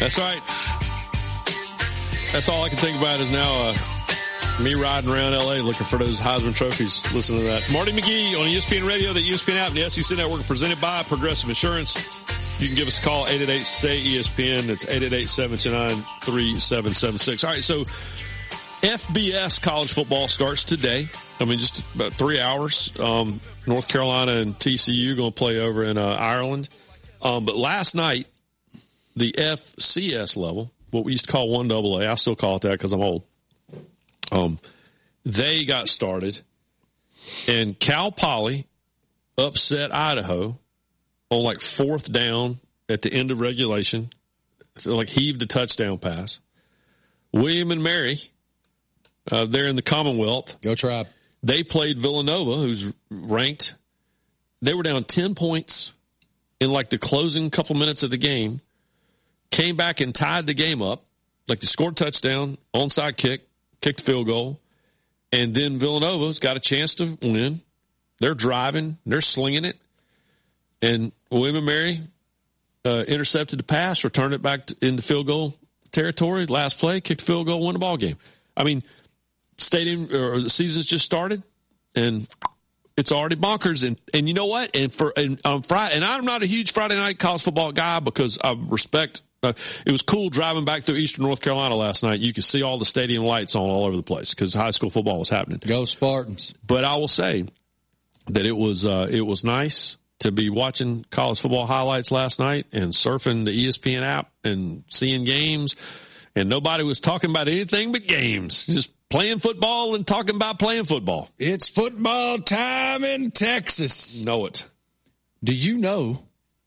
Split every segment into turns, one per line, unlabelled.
That's right. That's all I can think about is now me riding around L.A. looking for those Heisman trophies. Listen to that. Marty McGee on ESPN Radio, the ESPN app, and the SEC Network, presented by Progressive Insurance. You can give us a call, 888-SAY-ESPN. That's 888-729-3776. All right, so FBS college football starts today. I mean, just about 3 hours. North Carolina and TCU going to play over in Ireland. But last night, the FCS level, what we used to call 1AA, I still call it that because I'm old. They got started, and Cal Poly upset Idaho on like 4th down at the end of regulation. So like heaved a touchdown pass. William and Mary, they're in the Commonwealth.
Go Tribe.
They played Villanova, who's ranked. They were down 10 points in like the closing couple minutes of the game. Came back and tied the game up. Like they scored a touchdown, onside kick, kicked field goal. And then Villanova's got a chance to win. They're driving. They're slinging it. And William and Mary intercepted the pass, returned it back into field goal territory. Last play, kicked field goal, won the ball game. I mean, the season's just started, and it's already bonkers. And you know what? And on Friday, and I'm not a huge Friday night college football guy because I respect. It was cool driving back through Eastern North Carolina last night. You could see all the stadium lights on all over the place because high school football was happening.
Go Spartans!
But I will say that it was nice to be watching college football highlights last night and surfing the ESPN app and seeing games, and nobody was talking about anything but games. Just playing football and talking about playing football.
It's football time in Texas.
Know it.
Do you know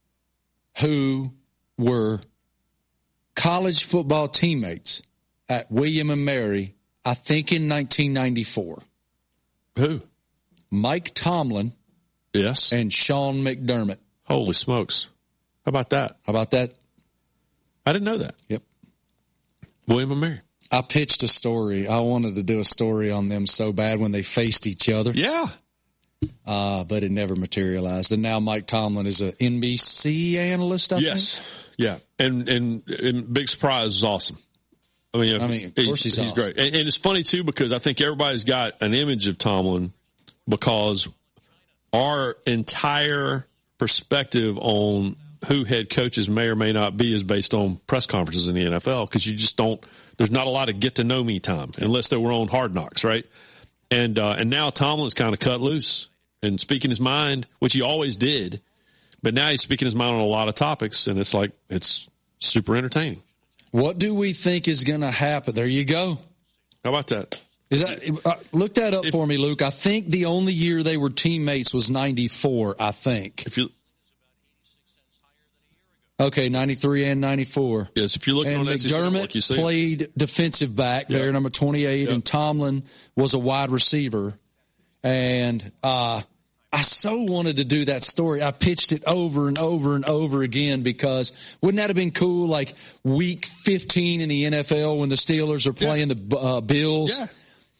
who were college football teammates at William and Mary, I think in 1994?
Who?
Mike Tomlin.
Yes.
And Sean McDermott.
Holy smokes. How about that?
I
didn't know that.
Yep.
William and Mary.
I pitched a story. I wanted to do a story on them so bad when they faced each other.
Yeah.
But it never materialized. And now Mike Tomlin is an NBC analyst, I think.
Yes. Yeah. And big surprise is awesome. I mean,
of course he's awesome.
Great. And it's funny, too, because I think everybody's got an image of Tomlin because our entire perspective on who head coaches may or may not be is based on press conferences in the NFL because you just don't – there's not a lot of get-to-know-me time unless they were on Hard Knocks, right? And now Tomlin's kind of cut loose and speaking his mind, which he always did, but now he's speaking his mind on a lot of topics, and it's super entertaining.
What do we think is going to happen? There you go.
How about that?
Look that up for me, Luke. I think the only year they were teammates was 94, I think. Okay, 93 and 94.
Yes, if you're looking on SEC Network, you see
McDermott played defensive back there, number 28, and Tomlin was a wide receiver. And I so wanted to do that story. I pitched it over and over and over again because wouldn't that have been cool, like week 15 in the NFL when the Steelers are playing the Bills?
Yeah.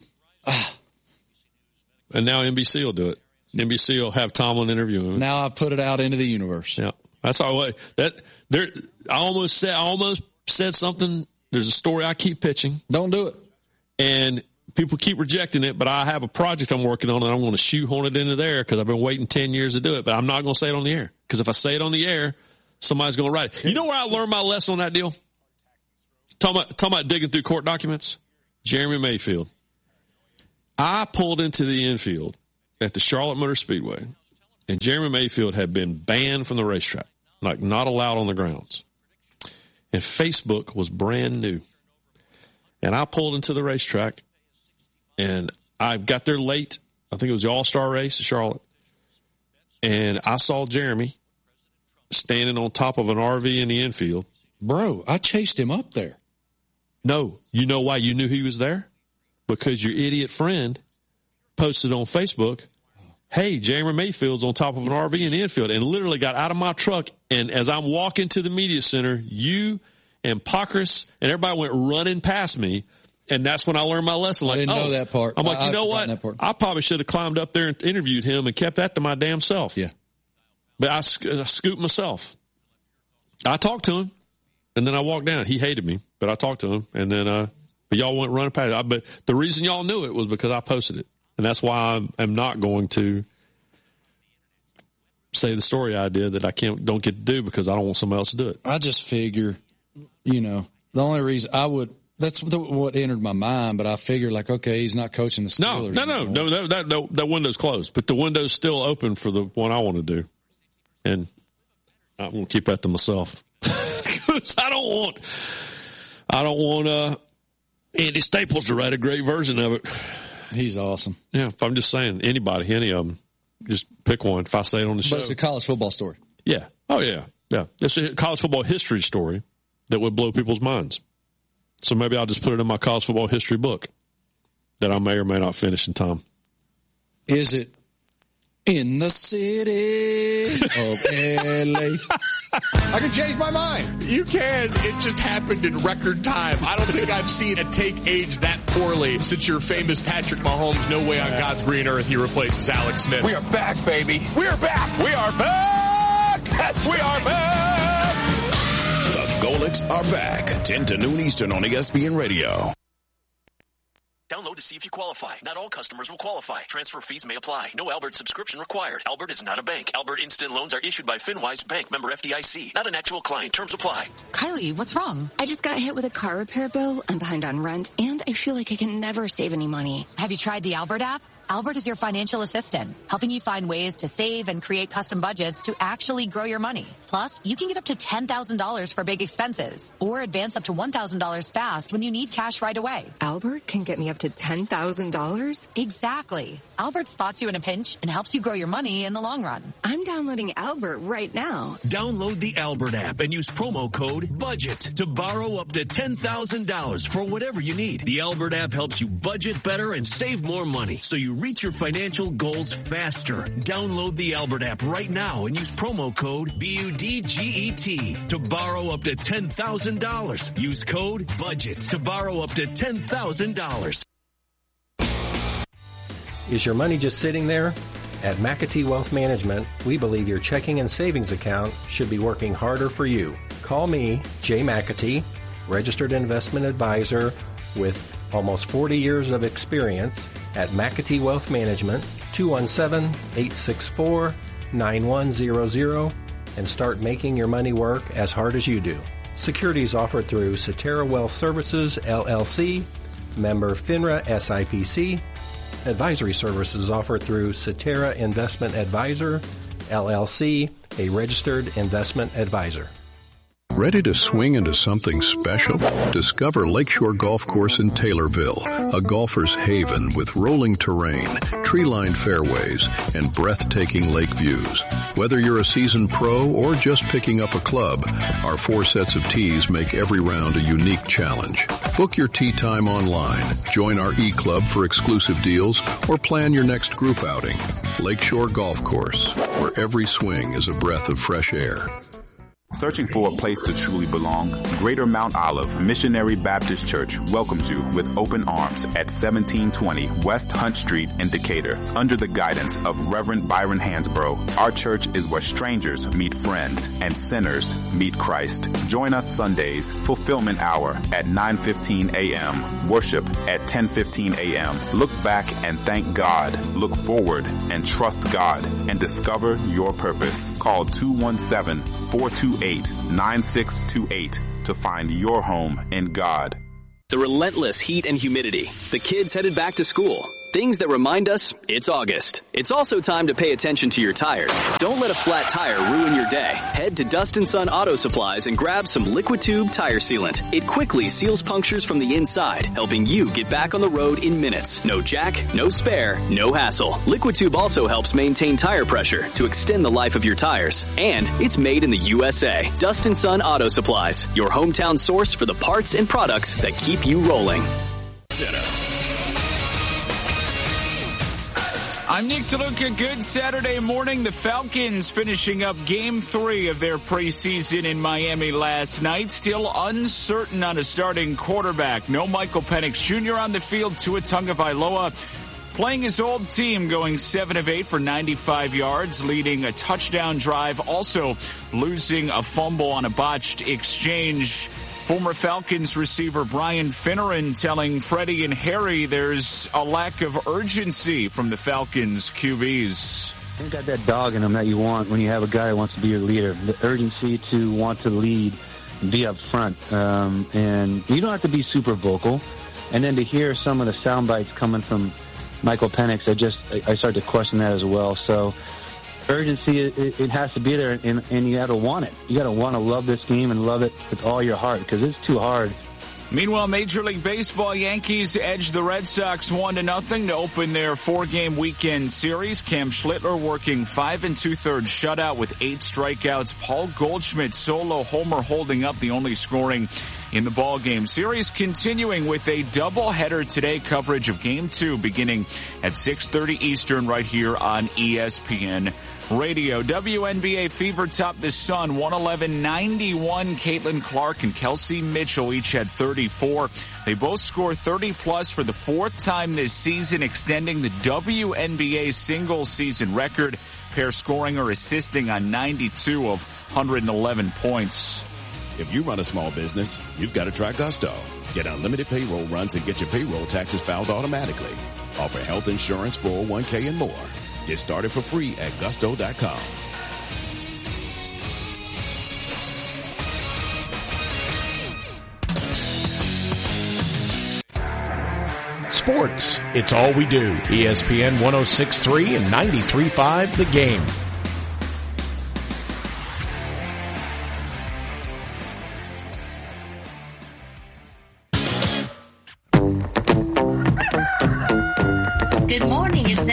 And now NBC will do it. NBC will have Tomlin interview him.
Now I put it out into the universe.
Yeah, that's our way. I almost said something. There's a story I keep pitching.
Don't do it.
And people keep rejecting it, but I have a project I'm working on, and I'm going to shoehorn it into there because I've been waiting 10 years to do it. But I'm not going to say it on the air because if I say it on the air, somebody's going to write it. You know where I learned my lesson on that deal? Talking about digging through court documents? Jeremy Mayfield. I pulled into the infield at the Charlotte Motor Speedway, and Jeremy Mayfield had been banned from the racetrack, like not allowed on the grounds. And Facebook was brand new. And I pulled into the racetrack, and I got there late. I think it was the All-Star race in Charlotte. And I saw Jeremy standing on top of an RV in the infield.
Bro, I chased him up there.
No. You know why you knew he was there? Because your idiot friend posted on Facebook, hey, Jeremy Mayfield's on top of an RV in the infield, and literally got out of my truck. And as I'm walking to the media center, you and Pockris and everybody went running past me. And that's when I learned my lesson. Like,
I didn't know that part.
I'm like, you know what? I probably should have climbed up there and interviewed him and kept that to my damn self.
Yeah.
But I scooped myself. I talked to him. And then I walked down. He hated me, but I talked to him. And then, but y'all went running past it. But the reason y'all knew it was because I posted it. And that's why I'm not going to say the story I did that I don't get to do because I don't want somebody else to do it.
I just figure, the only reason I would, that's what entered my mind, but I figured like, okay, he's not coaching the Steelers.
No, that window's closed, but the window's still open for the one I want to do. And I'm going to keep that to myself. Because I don't want Andy Staples to write a great version of it.
He's awesome.
Yeah, if I'm just saying, any of them, just pick one. If I say it on the show.
But it's a college football story.
Yeah. Oh, yeah. Yeah. It's a college football history story that would blow people's minds. So maybe I'll just put it in my college football history book that I may or may not finish in time.
Is it in the city of L.A.?
I can change my mind.
You can. It just happened in record time. I don't think I've seen a take age that poorly since your famous Patrick Mahomes, no way on God's green earth he replaces Alex Smith.
We are back, baby.
We are back. We are back. We are back.
The Golics are back. 10 to noon Eastern on ESPN Radio.
Download to see if you qualify. Not all customers will qualify. Transfer fees may apply. No Albert subscription required. Albert is not a bank. Albert Instant Loans are issued by FinWise Bank, member FDIC. Not an actual client. Terms apply.
Kylie, what's wrong? I just got hit with a car repair bill. I'm behind on rent, and I feel like I can never save any money.
Have you tried the Albert app? Albert is your financial assistant, helping you find ways to save and create custom budgets to actually grow your money. Plus, you can get up to $10,000 for big expenses or advance up to $1,000 fast when you need cash right away.
Albert can get me up to $10,000?
Exactly. Albert spots you in a pinch and helps you grow your money in the long run.
I'm downloading Albert right now.
Download the Albert app and use promo code BUDGET to borrow up to $10,000 for whatever you need. The Albert app helps you budget better and save more money so you reach your financial goals faster. Download the Albert app right now and use promo code BUDGET to borrow up to $10,000. Use code BUDGET to borrow up to $10,000.
Is your money just sitting there? At McAtee Wealth Management, we believe your checking and savings account should be working harder for you. Call me, Jay McAtee, registered investment advisor with almost 40 years of experience at McAtee Wealth Management, 217-864-9100, and start making your money work as hard as you do. Securities offered through Cetera Wealth Services, LLC, member FINRA SIPC. Advisory services offered through Cetera Investment Advisor, LLC, a registered investment advisor.
Ready to swing into something special? Discover Lakeshore Golf Course in Taylorville, a golfer's haven with rolling terrain, tree-lined fairways, and breathtaking lake views. Whether you're a seasoned pro or just picking up a club, our 4 sets of tees make every round a unique challenge. Book your tee time online, join our e-club for exclusive deals, or plan your next group outing. Lakeshore Golf Course, where every swing is a breath of fresh air.
Searching for a place to truly belong? Greater Mount Olive Missionary Baptist Church welcomes you with open arms at 1720 West Hunt Street in Decatur. Under the guidance of Reverend Byron Hansborough, our church is where strangers meet friends and sinners meet Christ. Join us Sundays, Fulfillment Hour at 9:15 a.m., worship at 10:15 a.m. Look back and thank God. Look forward and trust God and discover your purpose. Call 217-428-9628 to find your home in God.
The relentless heat and humidity. The kids headed back to school. Things that remind us it's August. It's also time to pay attention to your tires. Don't let a flat tire ruin your day. Head to Dust & Son Auto Supplies and grab some Liquid Tube tire sealant. It quickly seals punctures from the inside, helping you get back on the road in minutes. No jack, no spare, no hassle. Liquid Tube also helps maintain tire pressure to extend the life of your tires. And it's made in the USA. Dust & Son Auto Supplies, your hometown source for the parts and products that keep you rolling.
I'm Nick DeLuca. Good Saturday morning. The Falcons finishing up Game 3 of their preseason in Miami last night. Still uncertain on a starting quarterback. No Michael Penix Jr. on the field. Tua Tagovailoa playing his old team, going 7 of 8 for 95 yards, leading a touchdown drive, also losing a fumble on a botched exchange. Former Falcons receiver Brian Finneran telling Freddie and Harry there's a lack of urgency from the Falcons QBs.
They got that dog in them that you want when you have a guy who wants to be your leader. The urgency to want to lead, be up front. And you don't have to be super vocal. And then to hear some of the sound bites coming from Michael Penix, I started to question that as well. So urgency, it has to be there, and you got to want it. You got to want to love this game and love it with all your heart, because it's too hard.
Meanwhile, Major League Baseball Yankees edged the Red Sox 1-0 to open their 4-game weekend series. Cam Schlittler working 5 2/3 shutout with 8 strikeouts. Paul Goldschmidt solo homer holding up the only scoring in the ball game. Series continuing with a doubleheader today. Coverage of Game 2 beginning at 6:30 Eastern right here on ESPN Radio. WNBA Fever topped the Sun 111-91. Caitlin Clark and Kelsey Mitchell each had 34. They both scored 30-plus for the 4th time this season, extending the WNBA single-season record. Pair scoring or assisting on 92 of 111 points.
If you run a small business, you've got to try Gusto. Get unlimited payroll runs and get your payroll taxes filed automatically. Offer health insurance, 401k, and more. Get started for free at gusto.com.
Sports, it's all we do. ESPN 106.3 and 93.5 The Game.